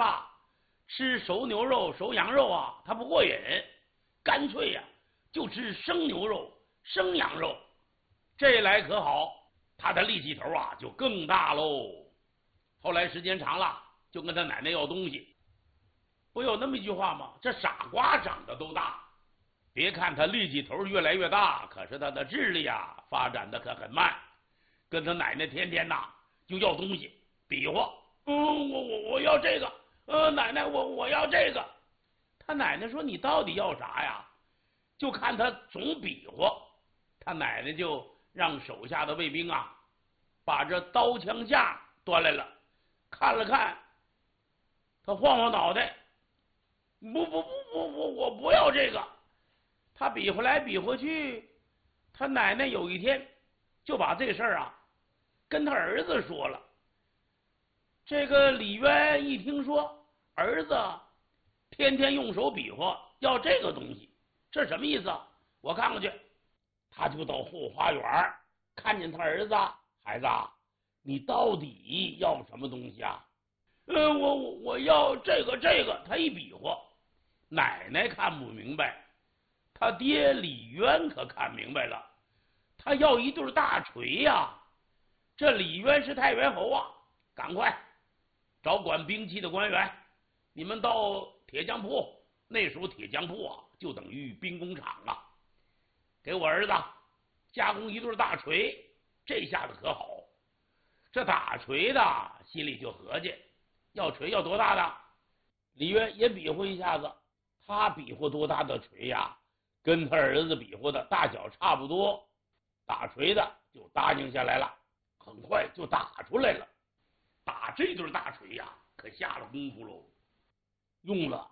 爸吃熟牛肉、熟羊肉啊，他不过瘾，干脆呀就吃生牛肉、生羊肉。这来可好，他的力气头啊就更大喽。后来时间长了，就跟他奶奶要东西。不有那么一句话吗？这傻瓜长得都大。别看他力气头越来越大，可是他的智力啊发展的可很慢。跟他奶奶天天呐就要东西，比划，我要这个，奶奶我要这个。他奶奶说你到底要啥呀？就看他总比划，他奶奶就让手下的卫兵啊把这刀枪架端来了，看了看，他晃晃脑袋，不，我不要这个。他比划来比划去，他奶奶有一天就把这事儿啊跟他儿子说了。这个李渊一听说儿子天天用手比划要这个东西，这什么意思啊？我看看去。他就到后花园，看见他儿子，孩子，你到底要什么东西啊？我要这个。他一比划，奶奶看不明白，他爹李渊可看明白了，他要一对大锤呀。这李渊是太原侯啊，赶快找管兵器的官员，你们到铁匠铺，那时候铁匠铺啊就等于兵工厂啊，给我儿子加工一对大锤。这下子可好，这打锤的心里就合计，要锤要多大的？李渊也比划一下子，他比划多大的锤呀？跟他儿子比划的大小差不多。打锤的就答应下来了，很快就打出来了。打这对大锤呀，可下了功夫喽，用了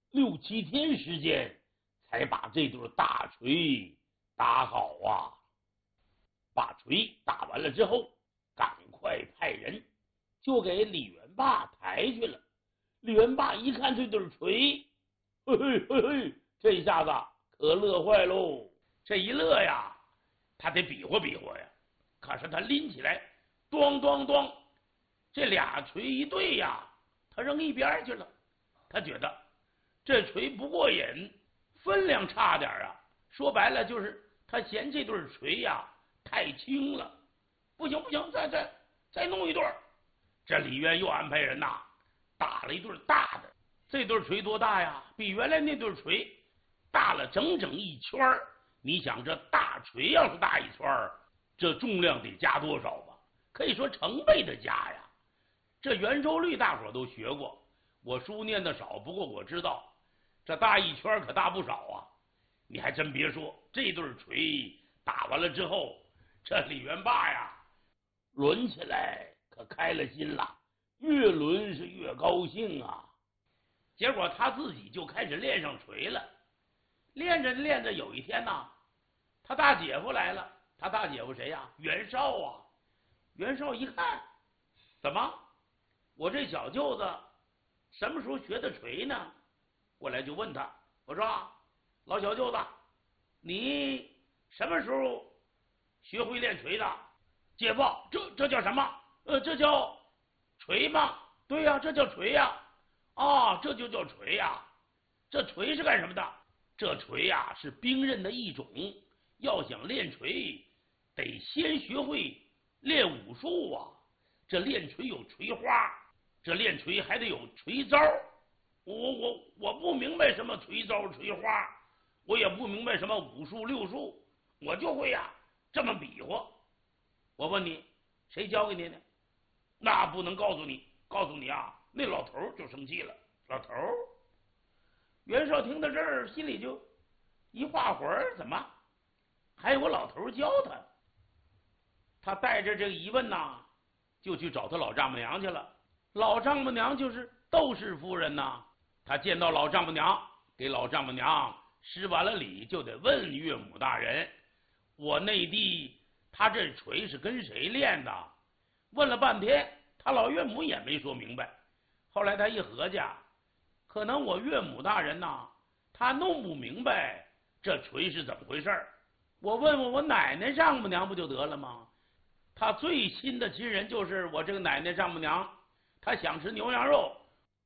6、7天时间才把这对大锤打好啊。把锤打完了之后，赶快派人就给李元霸抬去了。李元霸一看这对锤，嘿，这下子可乐坏喽。这一乐呀，他得比划比划呀。可是他拎起来，咣，这俩锤一对呀，他扔一边去了。他觉得这锤不过瘾，分量差点啊。说白了就是他嫌这对锤呀太轻了。不行，再弄一对。这李渊又安排人呐打了一对大的。这对锤多大呀？比原来那对锤大了整整1圈。你想这大锤要是大1圈，这重量得加多少吧？可以说成倍的加呀。这圆周率大伙都学过，我书念的少，不过我知道这大1圈可大不少啊。你还真别说，这对锤打完了之后，这李元霸呀抡起来可开了心了，越抡是越高兴啊。结果他自己就开始练上锤了。练着，有一天呢，他大姐夫来了。他大姐夫谁呀？袁绍啊。袁绍一看，怎么我这小舅子什么时候学的锤呢？过来就问他，我说老小舅子，你什么时候学会练锤的？姐夫，这叫什么？这叫锤吗？对呀，这叫锤呀。这就叫锤呀。这锤是干什么的？这锤呀是兵刃的一种，要想练锤得先学会练武术啊。这练锤有锤花，这练锤还得有锤招。我不明白什么锤招锤花，我也不明白什么武术6术，我就会呀这么比划。我问你，谁教给你的？那不能告诉你啊，那老头就生气了。老头，袁绍听到这儿心里就一画魂，怎么还有个老头教他？他带着这个疑问呐，就去找他老丈母娘去了。老丈母娘就是窦氏夫人呐。他见到老丈母娘，给老丈母娘施完了礼，就得问岳母大人，我内弟他这锤是跟谁练的？问了半天，他老岳母也没说明白。后来他一合计，可能我岳母大人呐，他弄不明白这锤是怎么回事，我问问我奶奶丈母娘不就得了吗？他最亲的亲人就是我这个奶奶丈母娘，她想吃牛羊肉，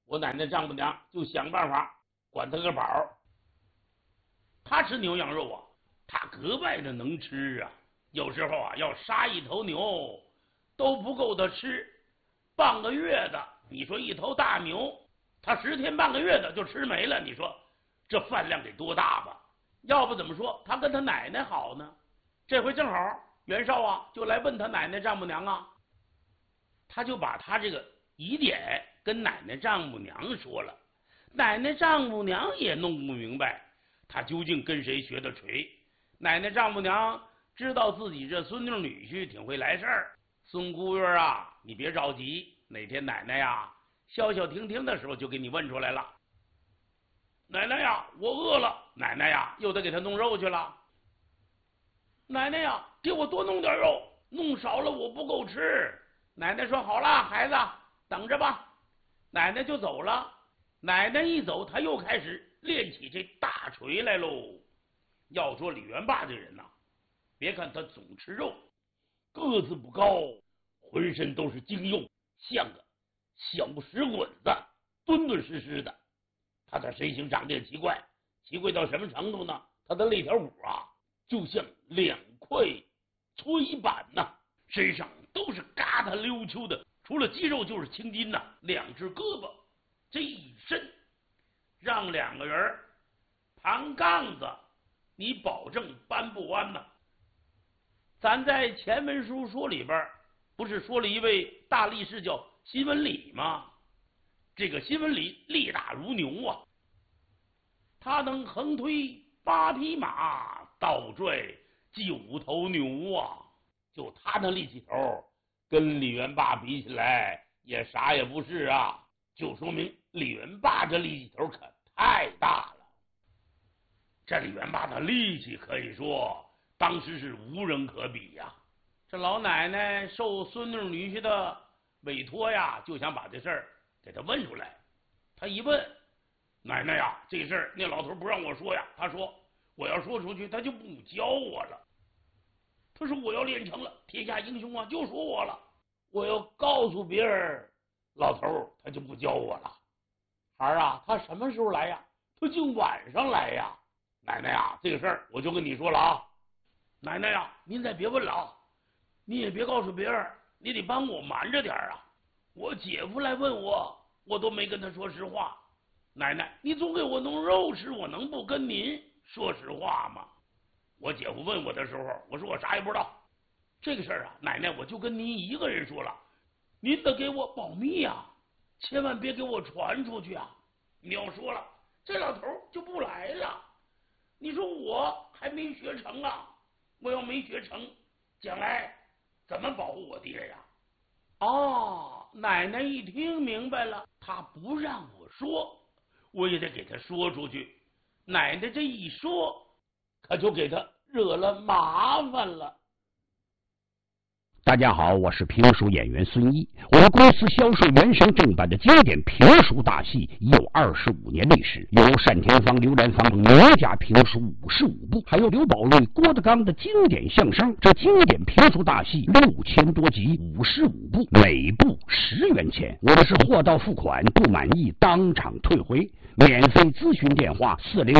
我奶奶丈母娘就想办法管他个饱。他吃牛羊肉啊，他格外的能吃啊。有时候啊，要杀一头牛都不够他吃半个月的。你说一头大牛，他10天半个月的就吃没了，你说这饭量得多大吧？要不怎么说他跟他奶奶好呢？这回正好袁绍啊就来问他奶奶丈母娘啊，他就把他这个疑点跟奶奶丈母娘说了。奶奶丈母娘也弄不明白他究竟跟谁学的锤。奶奶丈母娘知道自己这孙女女婿挺会来事儿。孙姑爷啊，你别着急，哪天奶奶呀消消停停的时候就给你问出来了。奶奶呀，我饿了。奶奶呀，又得给他弄肉去了。奶奶呀，给我多弄点肉，弄少了我不够吃。奶奶说好了，孩子等着吧。奶奶就走了。奶奶一走，他又开始练起这大锤来喽。要说李元霸这人呐，别看他总吃肉，个子不高，浑身都是精肉，像个小石滚子，敦敦实实的。他的身形长得也奇怪，奇怪到什么程度呢？他的肋条骨啊，就像2块炊板呐，身上都是嘎达溜秋的，除了肌肉就是青筋呐。2只胳膊，这一身让2个人盘杠子，你保证搬不弯呐。咱在前文书说里边不是说了一位大力士叫辛文礼吗？这个辛文礼力大如牛啊，他能横推8匹马，倒拽9头牛啊。就他那力气头，跟李元霸比起来也啥也不是啊，就说明李元霸这力气头可太大了。这李元霸的力气可以说当时是无人可比呀。这老奶奶受孙女女婿的委托呀，就想把这事儿给他问出来。他一问，奶奶呀，这事儿那老头不让我说呀，他说我要说出去他就不教我了。他说我要练成了，天下英雄啊就说我了，我要告诉别人，老头他就不教我了。孩儿啊，他什么时候来呀？他就晚上来呀。奶奶呀，这个事儿我就跟你说了啊。奶奶呀，您再别问了啊，你也别告诉别人，你得帮我瞒着点啊。我姐夫来问我，我都没跟他说实话。奶奶，你总给我弄肉吃，我能不跟您说实话吗？我姐夫问我的时候，我说我啥也不知道。这个事儿啊，奶奶我就跟您一个人说了，您得给我保密啊，千万别给我传出去啊。你要说了，这老头就不来了。你说我还没学成啊，我要没学成，将来怎么保护我爹呀？哦，奶奶一听明白了，他不让我说，我也得给他说出去。奶奶这一说，可就给他惹了麻烦了。 大家好，我是评书演员孙一。我们公司销售原声正版的经典评书大戏已有25年历史，有单田芳、刘兰芳名家评书55部，还有刘宝瑞、郭德纲的经典相声。这经典评书大戏6000多集，55部，每部10元钱。我们是货到付款，不满意当场退回。免费咨询电话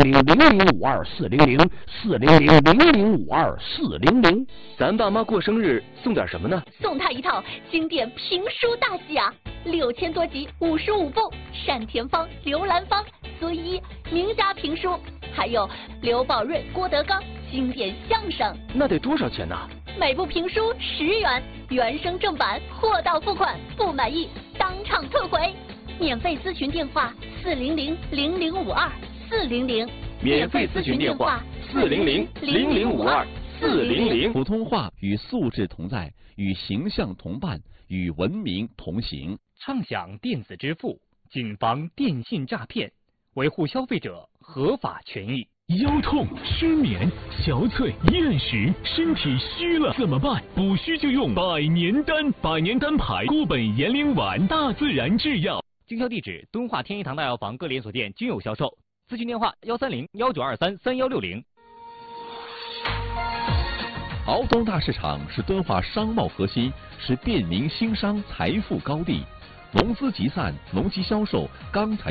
400-0052-400，400-0052-400。 咱爸妈过生日送点什么呢？ 送他一套经典评书大戏啊，6000多集，55部，单田芳、刘兰芳、孙一名家评书，还有刘宝瑞、郭德纲经典相声。 那得多少钱呢？ 每部评书10元，原声正版，货到付款，不满意当场退回。免费咨询电话400-0052-400， 免费咨询电话400-0052-400。 普通话与素质同在，与形象同伴，与文明同行。 畅享电子支付，谨防电信诈骗，维护消费者合法权益。 腰痛、失眠、憔悴、厌食，身体虚了怎么办？补虚就用百年丹，百年丹牌固本延龄丸，大自然制药。 经销地址：敦化天一堂大药房各连锁店均有销售。咨询电话130-1923-3160。 敖东大市场是敦化商贸核心，是便民兴商财富高地。 农资集散、农机销售、钢材